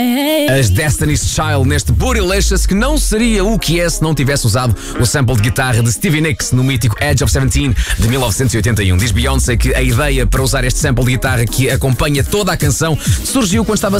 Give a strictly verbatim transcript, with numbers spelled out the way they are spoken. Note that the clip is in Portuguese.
As Destiny's Child neste Bootylicious, que não seria o que é se não tivesse usado o sample de guitarra de Stevie Nicks no mítico Edge of Seventeen de mil novecentos e oitenta e um. Diz Beyoncé que a ideia para usar este sample de guitarra que acompanha toda a canção surgiu quando estava